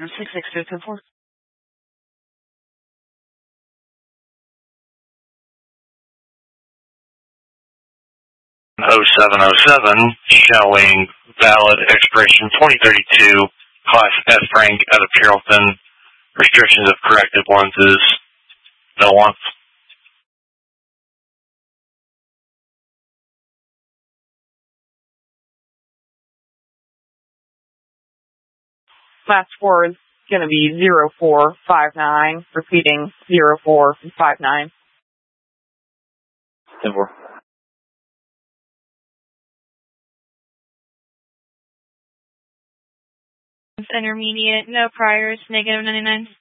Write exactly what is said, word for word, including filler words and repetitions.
six six two two four. oh seven oh seven, showing valid expiration twenty thirty-two, Class F Frank out of Carrollton, restrictions of corrective lenses, no one. Last four is going to be zero four five nine, repeating zero four five nine. ten four. Intermediate, no priors, negative ninety-nine.